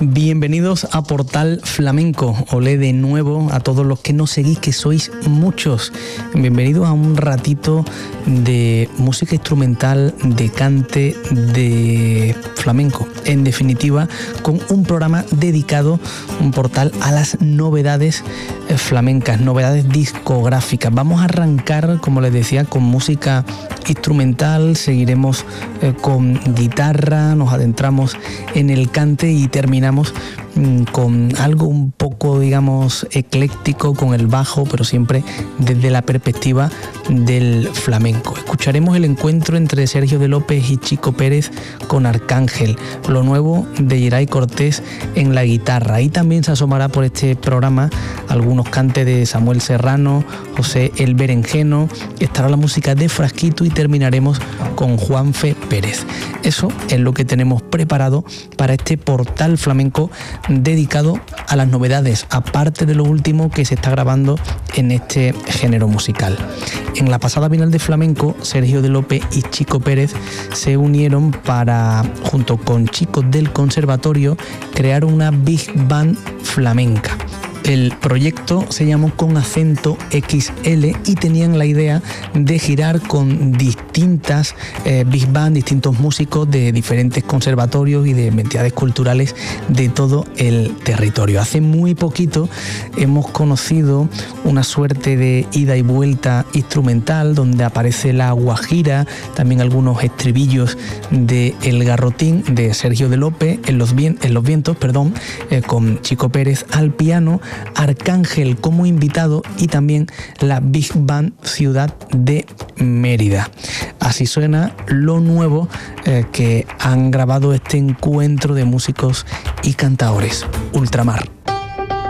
Bienvenidos a Portal Flamenco. Olé de nuevo a todos los que nos seguís, que sois muchos. Bienvenidos a un ratito de música instrumental, de cante, de flamenco. En definitiva, con un programa dedicado, un portal a las novedades flamencas, novedades discográficas. Vamos a arrancar, como les decía, con música instrumental, seguiremos con guitarra, nos adentramos en el cante y terminamos con algo un poco, digamos, ecléctico, con el bajo, pero siempre desde la perspectiva del flamenco. Escucharemos el encuentro entre Sergio de López y Chico Pérez con Arcángel, lo nuevo de Geray Cortés en la guitarra. Y también se asomará por este programa algunos cantes de Samuel Serrano, José El Berenjeno, estará la música de Frasquito y terminaremos con Juanfe Pérez. Eso es lo que tenemos preparado para este portal flamenco dedicado a las novedades, aparte de lo último que se está grabando en este género musical. En la pasada Bienal de Flamenco, Sergio de López y Chico Pérez se unieron para, junto con chicos del conservatorio, crear una Big Band flamenca. El proyecto se llamó Con Acento XL y tenían la idea de girar con distintas Big Band, distintos músicos de diferentes conservatorios y de entidades culturales de todo el territorio. Hace muy poquito hemos conocido una suerte de ida y vuelta instrumental donde aparece la guajira, también algunos estribillos de El Garrotín de Sergio de López en los vientos, con Chico Pérez al piano, Arcángel como invitado y también la Big Band Ciudad de Mérida. Así suena lo nuevo que han grabado este encuentro de músicos y cantadores. Ultramar.